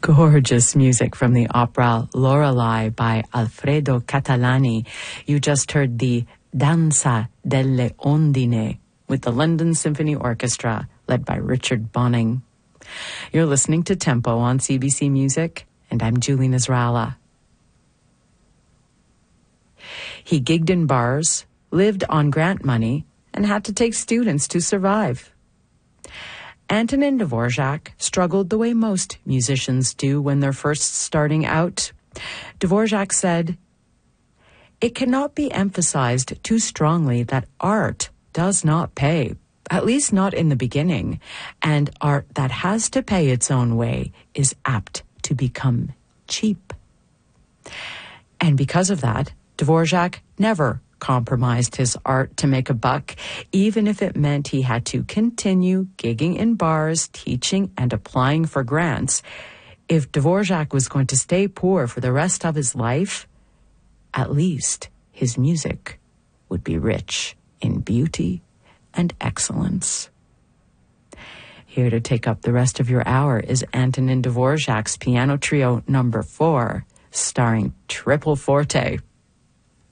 Gorgeous music from the opera Lorelei by Alfredo Catalani. You just heard the Danza delle Ondine with the London Symphony Orchestra, led by Richard Bonning. You're listening to Tempo on CBC Music, and I'm Julie Nasrallah. He gigged in bars, lived on grant money, and had to take students to survive. Antonin Dvorak struggled the way most musicians do when they're first starting out. Dvorak said, "It cannot be emphasized too strongly that art does not pay, at least not in the beginning, and art that has to pay its own way is apt to become cheap." And because of that, Dvorak never compromised his art to make a buck, even if it meant he had to continue gigging in bars, teaching, and applying for grants. If Dvorak was going to stay poor for the rest of his life, at least his music would be rich in beauty and excellence. Here to take up the rest of your hour is Antonin Dvorak's Piano Trio No. 4, starring Triple Forte.